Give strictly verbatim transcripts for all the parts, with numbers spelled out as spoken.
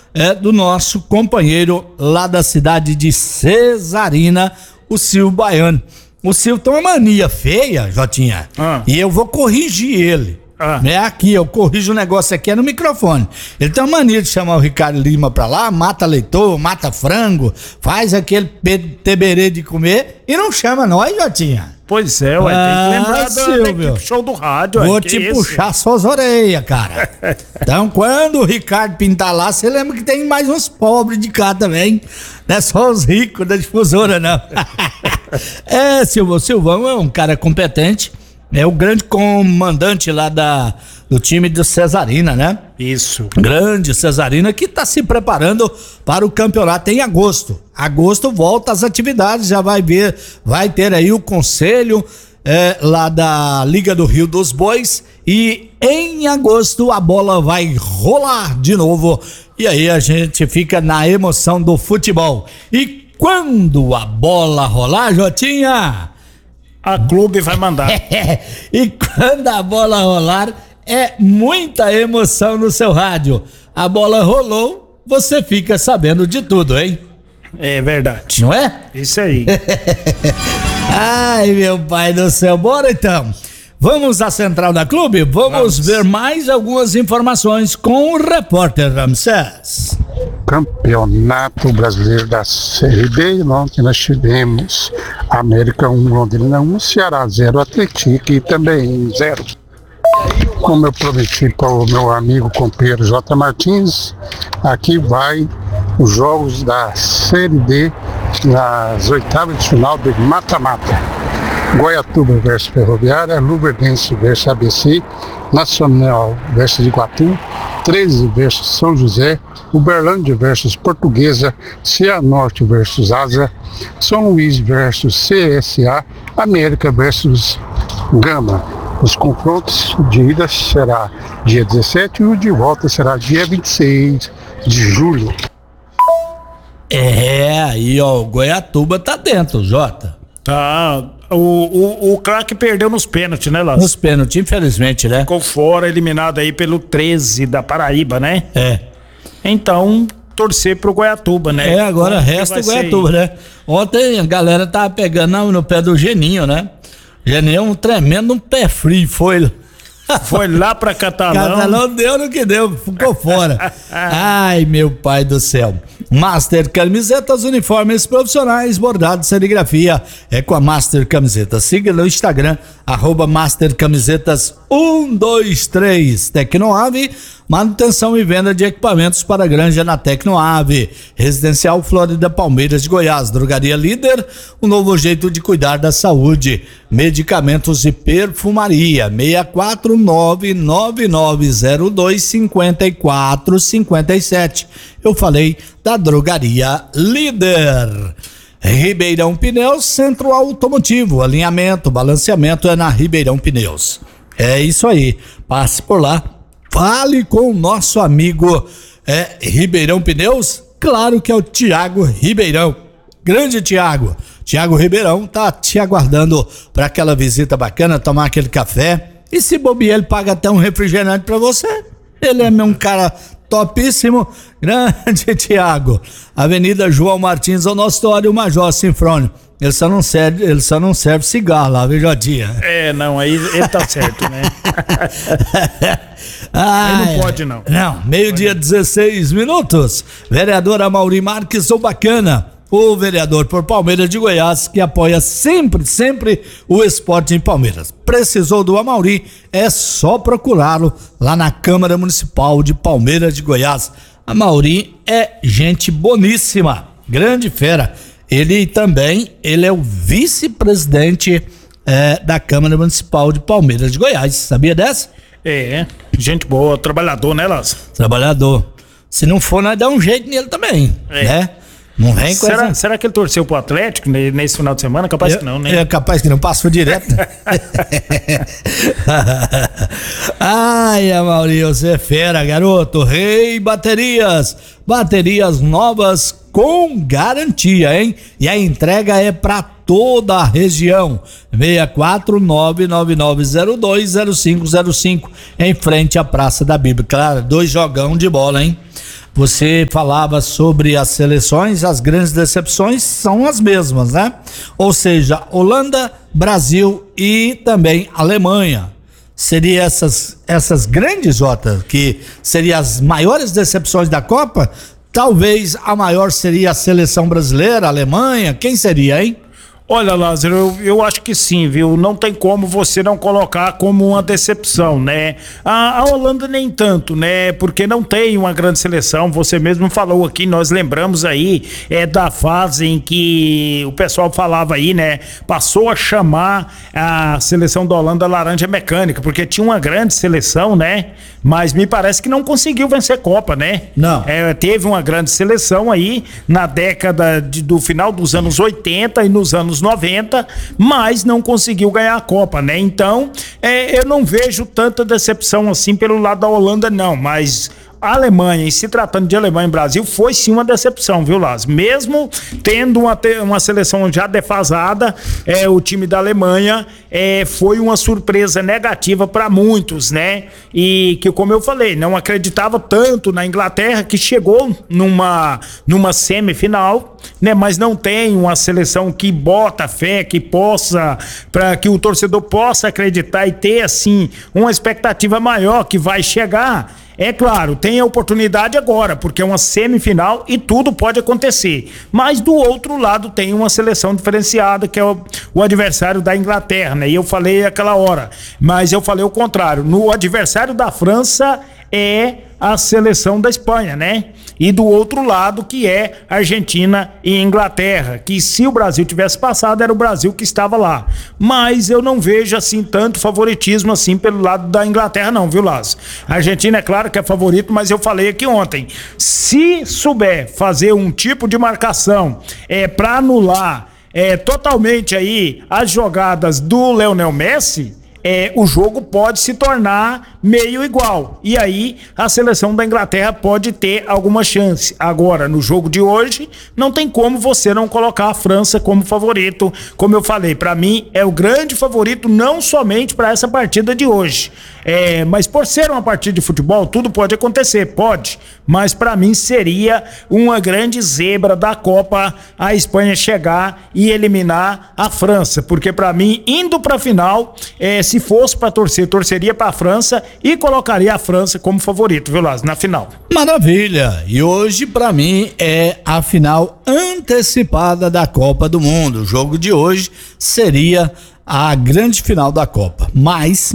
é do nosso companheiro lá da cidade de Cesarina, o Silvio Baiano. O Silvio tem uma mania feia, Jotinha, ah. e eu vou corrigir ele. Ah. É aqui, eu corrijo o negócio aqui, é no microfone. Ele tem uma mania de chamar o Ricardo Lima pra lá, mata leitor, mata frango, faz aquele teberê de comer e não chama nós, Jotinha. Pois é, ué, ah, tem que lembrar Silvio, do show do rádio. Vou ué, te isso? puxar suas orelhas, cara. Então, quando o Ricardo pintar lá, você lembra que tem mais uns pobres de cá também. Não é só os ricos da difusora, não. É, Silvio, o Silvão é um cara competente. É o grande comandante lá da, do time do Cesarina, né? Isso. Grande Cesarina que tá se preparando para o campeonato em agosto. Agosto volta às atividades, já vai ver, vai ter aí o conselho é, lá da Liga do Rio dos Bois e em agosto a bola vai rolar de novo e aí a gente fica na emoção do futebol. E quando a bola rolar, Jotinha, a Clube vai mandar. E quando a bola rolar, é muita emoção no seu rádio. A bola rolou, você fica sabendo de tudo, hein? É verdade. Não é? Isso aí. Ai, meu pai do céu. Bora então. Vamos à Central da Clube? Vamos, Vamos. ver mais algumas informações com o repórter Ramsés. Campeonato Brasileiro da Série B, ontem nós tivemos América um, Londrina um, Ceará zero, Atlético também zero. Como eu prometi para o meu amigo companheiro J. Martins, aqui vai os jogos da Série D nas oitavas de final do mata-mata. Goiatuba versus Ferroviária, Luverdense versus A B C, Nacional versus Iguatu, treze versus São José, Uberlândia versus Portuguesa, Cianorte versus Asa, São Luís versus C S A, América versus Gama. Os confrontos de ida será dia dezessete e o de volta será dia vinte e seis de julho. É, aí ó, o Goiatuba tá dentro, Jota. Tá, o, o, o craque perdeu nos pênaltis, né, Lázaro? Nos pênaltis, infelizmente, né? Ficou fora, eliminado aí pelo treze da Paraíba, né? É. Então, torcer pro Goiatuba, né? É, agora Como resta o Goiatuba, né? Ontem a galera tava pegando no, no pé do Geninho, né? Geninho é um tremendo um pé frio, foi... Foi lá pra Catalão. Catalão deu no que deu, ficou fora. Ai, meu pai do céu. Master Camisetas, uniformes profissionais, bordado, serigrafia. É com a Master Camisetas. Siga no Instagram, arroba Master Camisetas um dois três. Tecnoave, manutenção e venda de equipamentos para granja na Tecnoave. Residencial Flórida Palmeiras de Goiás. Drogaria Líder, um novo jeito de cuidar da saúde. Medicamentos e perfumaria. seis quatro nove nove nove zero dois cinco quatro cinco sete. Eu falei da Drogaria Líder. Ribeirão Pneus, Centro Automotivo, alinhamento, balanceamento é na Ribeirão Pneus. É isso aí, passe por lá, fale com o nosso amigo é, Ribeirão Pneus, claro que é o Tiago Ribeirão, grande Tiago, Tiago Ribeirão tá te aguardando para aquela visita bacana, tomar aquele café e se bobear ele paga até um refrigerante para você, ele é um cara topíssimo, grande Tiago. Avenida João Martins, Onostório, Major Sinfrônio. Ele só não serve, ele só não serve cigarro lá, viu, Jotinha? É, não, aí ele tá certo, né? Ai, aí não pode, não. Não, meio-dia, dezesseis minutos. Vereador Amaury Marques, o bacana. O vereador por Palmeiras de Goiás, que apoia sempre, sempre o esporte em Palmeiras. Precisou do Amaury, é só procurá-lo lá na Câmara Municipal de Palmeiras de Goiás. Amaury é gente boníssima, grande fera. Ele também, ele é o vice-presidente é, da Câmara Municipal de Palmeiras de Goiás, sabia dessa? É, gente boa, trabalhador, né, Lázaro? Trabalhador. Se não for, nós dá um jeito nele também, é. né? Não vem com será, essa... será que ele torceu pro Atlético nesse final de semana? Capaz eu, que não, né? É capaz que não, passou direto. Ai, Amaury, você é fera, garoto. Rei Baterias. Baterias novas com garantia, hein? E a entrega é pra toda a região. seis quatro nove nove nove zero dois zero cinco zero cinco, em frente à Praça da Bíblia. Claro, dois jogão de bola, hein? você falava sobre as seleções, as grandes decepções são as mesmas, né? Ou seja, Holanda, Brasil e também Alemanha. Seria essas, essas grandes, Jota, que seriam as maiores decepções da Copa? Talvez a maior seria a seleção brasileira, a Alemanha, quem seria, hein? Olha, Lázaro, eu, eu acho que sim, viu? Não tem como você não colocar como uma decepção, né? A, a Holanda nem tanto, né? Porque não tem uma grande seleção. Você mesmo falou aqui, nós lembramos aí é, da fase em que o pessoal falava aí, né? Passou a chamar a seleção da Holanda laranja mecânica, porque tinha uma grande seleção, né? Mas me parece que não conseguiu vencer Copa, né? Não. É, teve uma grande seleção aí na década de, do final dos anos oitenta e nos anos noventa, mas não conseguiu ganhar a Copa, né? Então, é, eu não vejo tanta decepção assim pelo lado da Holanda, não, mas a Alemanha, em se tratando de Alemanha e Brasil, foi sim uma decepção, viu, Lázaro? Mesmo tendo uma, uma seleção já defasada, é, o time da Alemanha é, foi uma surpresa negativa para muitos, né? E que, como eu falei, não acreditava tanto na Inglaterra, que chegou numa, numa semifinal, né? Mas não tem uma seleção que bota fé, que possa, para que o torcedor possa acreditar e ter, assim, uma expectativa maior que vai chegar. É claro, tem a oportunidade agora, porque é uma semifinal e tudo pode acontecer. Mas do outro lado tem uma seleção diferenciada, que é o, o adversário da Inglaterra, né? E eu falei aquela hora, mas eu falei o contrário. No adversário da França é a seleção da Espanha, né? E do outro lado, que é Argentina e Inglaterra, que se o Brasil tivesse passado, era o Brasil que estava lá. Mas eu não vejo assim tanto favoritismo assim pelo lado da Inglaterra não, viu, Lázaro? A Argentina é claro que é favorito, mas eu falei aqui ontem, se souber fazer um tipo de marcação é, para anular é, totalmente aí as jogadas do Lionel Messi, É, o jogo pode se tornar meio igual, e aí a seleção da Inglaterra pode ter alguma chance. Agora, no jogo de hoje, não tem como você não colocar a França como favorito. Como eu falei, para mim é o grande favorito, não somente para essa partida de hoje, é, mas por ser uma partida de futebol, tudo pode acontecer, pode, mas para mim seria uma grande zebra da Copa a Espanha chegar e eliminar a França, porque para mim, indo para a final, é, se fosse para torcer, torceria para a França e colocaria a França como favorito, viu, Lázaro, na final. Maravilha! E hoje, para mim, é a final antecipada da Copa do Mundo. O jogo de hoje seria a grande final da Copa. Mas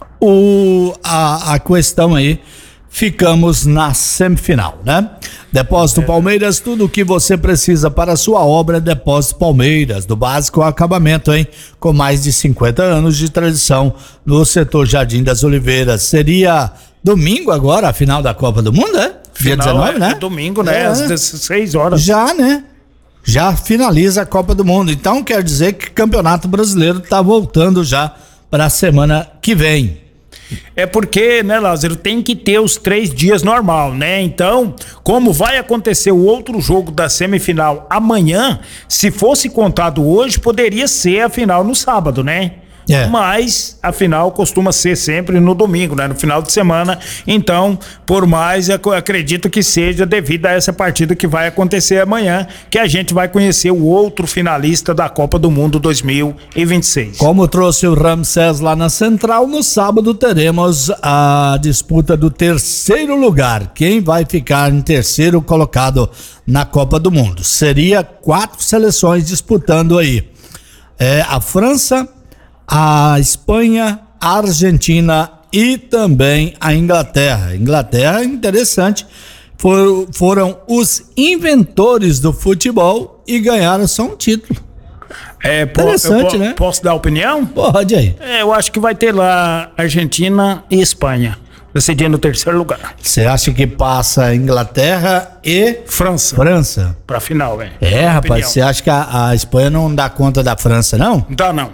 o, a, a questão aí, ficamos na semifinal, né? Depósito Palmeiras, tudo o que você precisa para a sua obra, Depósito Palmeiras, do básico ao acabamento, hein? Com mais de cinquenta anos de tradição no setor Jardim das Oliveiras. Seria domingo agora a final da Copa do Mundo, é? Dia Final, dezenove, é, né? é domingo, né? É. Às dezesseis horas. Já, né? Já finaliza a Copa do Mundo. Então quer dizer que o Campeonato Brasileiro tá voltando já para a semana que vem. É porque, né, Lázaro, tem que ter os três dias normal, né? Então, como vai acontecer o outro jogo da semifinal amanhã, se fosse contado hoje, poderia ser a final no sábado, né? É. Mas a final costuma ser sempre no domingo, né? No final de semana. Então, por mais eu acredito que seja devido a essa partida que vai acontecer amanhã, que a gente vai conhecer o outro finalista da Copa do Mundo dois mil e vinte e seis. Como trouxe o Ramsés lá na Central, no sábado teremos a disputa do terceiro lugar. Quem vai ficar em terceiro colocado na Copa do Mundo? Seria quatro seleções disputando aí. É, a França, a Espanha, a Argentina e também a Inglaterra. Inglaterra, interessante, for, foram os inventores do futebol e ganharam só um título. É, interessante, eu, né? Posso dar opinião? Pode aí. É, eu acho que vai ter lá Argentina e Espanha decidindo o terceiro lugar. Você acha que passa Inglaterra e França? França. Pra final, é. É, rapaz, você acha que a, a Espanha não dá conta da França, não? Não dá, não.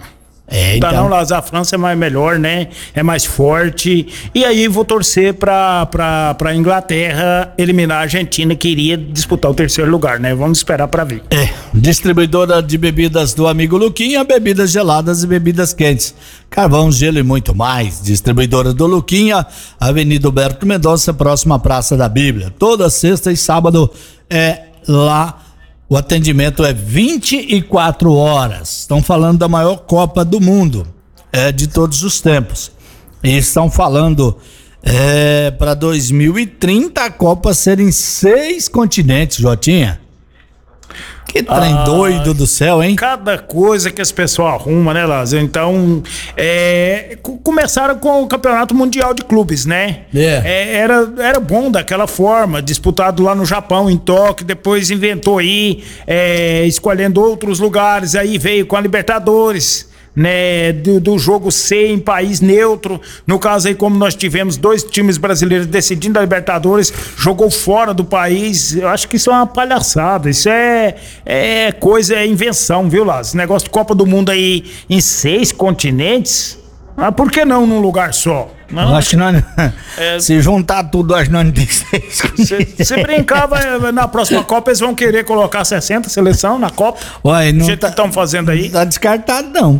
É, Tá então. não, Lázaro, a França é mais melhor, né? É mais forte. E aí vou torcer pra, pra, pra Inglaterra eliminar a Argentina, que iria disputar o terceiro lugar, né? Vamos esperar pra ver. É, distribuidora de bebidas do amigo Luquinha, bebidas geladas e bebidas quentes. Carvão, gelo e muito mais. Distribuidora do Luquinha, Avenida Alberto Mendonça, próxima à Praça da Bíblia. Toda sexta e sábado é lá. O atendimento é vinte e quatro horas. Estão falando da maior Copa do Mundo, é, de todos os tempos. E estão falando é, para dois mil e trinta a Copa ser em seis continentes, Jotinha. Que trem Ah, doido do céu, hein? Cada coisa que esse pessoal arruma, né, Lázaro? Então, é, c- começaram com o Campeonato Mundial de Clubes, né? É. É, era, era bom daquela forma, disputado lá no Japão, em Tóquio, depois inventou aí, é, escolhendo outros lugares, aí veio com a Libertadores, né, do, do jogo C em país neutro. No caso aí, como nós tivemos dois times brasileiros decidindo a Libertadores, jogou fora do país. Eu acho que isso é uma palhaçada. Isso é, é coisa, é invenção, viu, Lázaro? Esse negócio de Copa do Mundo aí em seis continentes. Ah, por que não num lugar só? Não, Eu acho que nós, É. se juntar tudo, nós não tem seis. se, se brincar, vai- na próxima Copa eles vão querer colocar sessenta seleção na Copa. Uai, Do não jeito tá, que estão fazendo aí. tá descartado, não.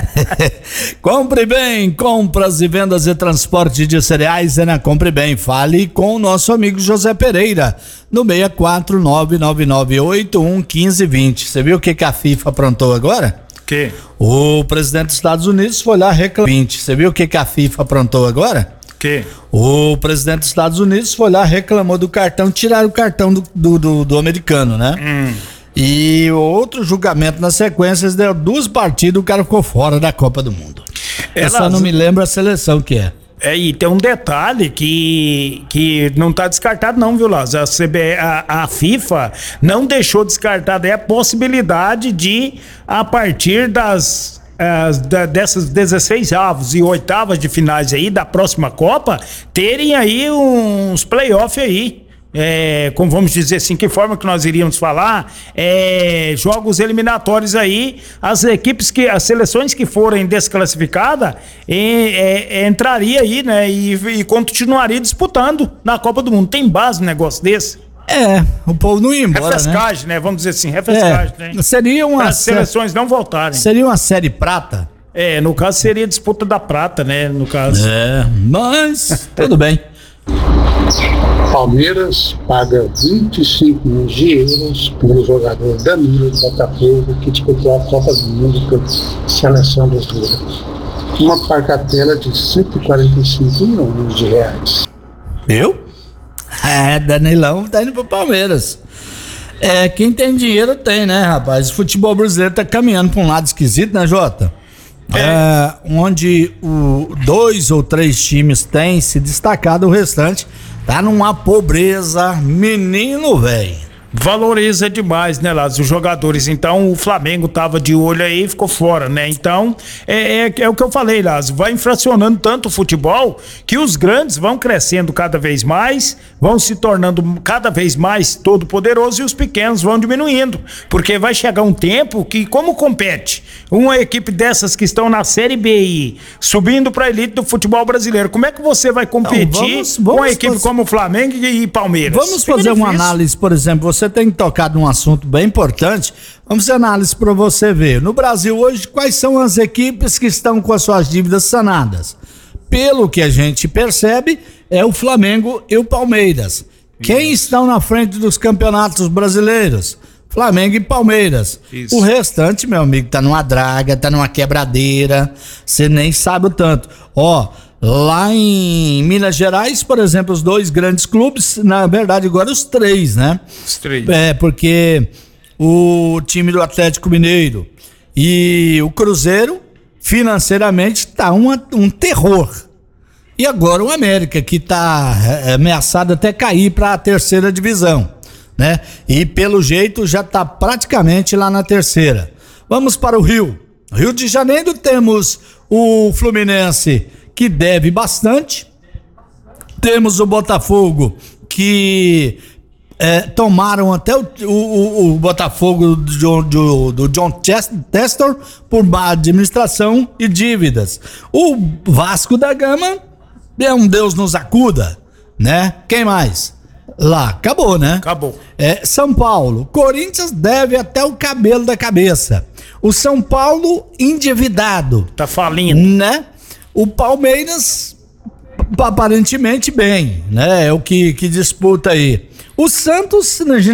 Compre Bem, compras e vendas e transporte de cereais é na Compre Bem. Fale com o nosso amigo José Pereira, no seis quatro nove nove nove oito um um cinco dois zero. Você viu o que, que a FIFA aprontou agora? Que? O presidente dos Estados Unidos foi lá reclamar. Você viu o que, que a FIFA aprontou agora? Que? O presidente dos Estados Unidos foi lá, reclamou do cartão, tiraram o cartão do, do, do, do americano, né? Hum. E outro julgamento na sequência, deu duas partidas, o cara ficou fora da Copa do Mundo. É, Eu só Lázaro. não me lembro a seleção que é. É, e tem um detalhe que, que não está descartado não, viu, Lázaro? A, C B, a, a FIFA não deixou descartada é a possibilidade de, a partir das... as da- dessas dezesseis avos e oitavas de finais aí da próxima Copa, terem aí uns playoffs aí. É, como vamos dizer assim, que forma que nós iríamos falar, é, jogos eliminatórios aí, as equipes que, as seleções que forem desclassificadas, é, é, entraria aí, né, e, e continuaria disputando na Copa do Mundo. Tem base um negócio desse? É, o povo não ia embora, né? Refrescagem, né? Vamos dizer assim, refrescagem, né? É, seria uma, Para as sé- seleções não voltarem. seria uma série prata? É, no caso seria disputa da prata, né? No caso. É, mas tudo bem. Palmeiras paga vinte e cinco milhões de euros pelo jogador Danilo do Botafogo, que disputou a Copa do Mundo pela seleção brasileira. Uma pagatela de cento e quarenta e cinco milhões de reais. Viu? É, Danilão tá indo pro Palmeiras. É, quem tem dinheiro tem, né, rapaz? O futebol brasileiro tá caminhando pra um lado esquisito, né, Jota? É, onde o, dois ou três times têm se destacado, o restante tá numa pobreza, menino, velho. Valoriza demais, né, Lázaro? Os jogadores. Então, o Flamengo tava de olho aí e ficou fora, né? Então, é, é, é o que eu falei, Lázaro. Vai inflacionando tanto o futebol que os grandes vão crescendo cada vez mais, vão se tornando cada vez mais todo poderoso e os pequenos vão diminuindo. Porque vai chegar um tempo que, como compete uma equipe dessas que estão na Série B aí, subindo pra elite do futebol brasileiro, como é que você vai competir Não, vamos- com vamos uma equipe fazer- como o Flamengo e Palmeiras? Vamos Fica fazer uma difícil. análise, por exemplo, você tem tocado num assunto bem importante. Vamos fazer análise para você ver. No Brasil hoje, quais são as equipes que estão com as suas dívidas sanadas? Pelo que a gente percebe, é o Flamengo e o Palmeiras. Quem estão na frente dos campeonatos brasileiros? Flamengo e Palmeiras. Isso. O restante, meu amigo, tá numa draga, tá numa quebradeira, você nem sabe o tanto. Ó, lá em Minas Gerais, por exemplo, os dois grandes clubes, na verdade agora os três, né? Os três. É, porque o time do Atlético Mineiro e o Cruzeiro, financeiramente, tá uma, um terror. E agora o América, que tá é, ameaçado até cair para a terceira divisão, né? E pelo jeito já tá praticamente lá na terceira. Vamos para o Rio. Rio de Janeiro temos o Fluminense, que deve bastante. Temos o Botafogo, que É, tomaram até o, o, o Botafogo do John, do, do John Textor por má administração e dívidas. O Vasco da Gama é um Deus nos acuda, né? Quem mais? Lá, acabou, né? Acabou. É, São Paulo, Corinthians deve até o cabelo da cabeça. O São Paulo endividado. Tá falindo. Né? O Palmeiras aparentemente bem, né? É o que, que disputa aí. O Santos, a gente